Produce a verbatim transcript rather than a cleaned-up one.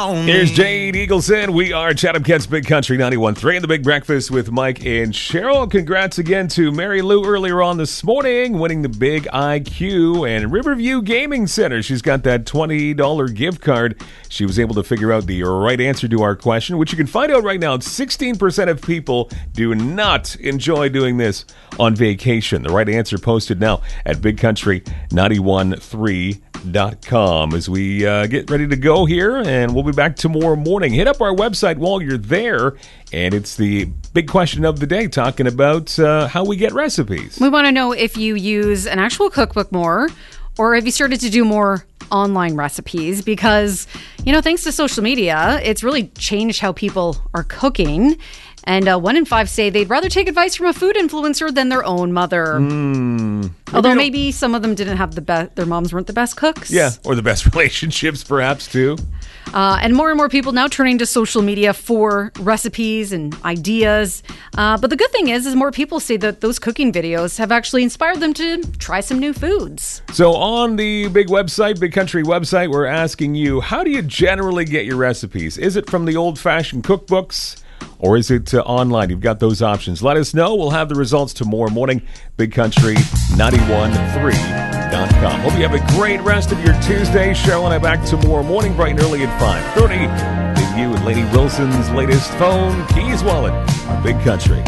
on me. Here's Jade Eagleson. We are Chatham Kent's Big Country ninety-one point three and the Big Breakfast with Mike and Cheryl. Congrats again to Mary Lou earlier on this morning, winning the Big I Q and Riverview Gaming Center. She's got that twenty dollars gift card. She was able to figure out the right answer to our question, which you can find out right now. sixteen percent of people do not enjoy doing this on vacation. The right answer posted now at big country nine one three dot com as we uh, get ready to go here, and we'll be back tomorrow morning. Hit up our website while you're there, and it's the big question of the day, talking about uh, how we get recipes. We want to know if you use an actual cookbook more, or have you started to do more online recipes, because, you know, thanks to social media, it's really changed how people are cooking. And uh, one in five say they'd rather take advice from a food influencer than their own mother. Mm. Although maybe some of them didn't have the best, their moms weren't the best cooks. Yeah, or the best relationships, perhaps, too. Uh, and more and more people now turning to social media for recipes and ideas. Uh, but the good thing is, is more people say that those cooking videos have actually inspired them to try some new foods. So on the big website, Big Country website, we're asking you, how do you generally get your recipes? Is it from the old-fashioned cookbooks, or is it uh, online? You've got those options. Let us know. We'll have the results tomorrow morning. Big Country ninety-one point three dot com. Hope you have a great rest of your Tuesday. Cheryl and I back tomorrow morning, bright and early at five thirty. With you and Lady Wilson's latest phone, Keys Wallet, on Big Country.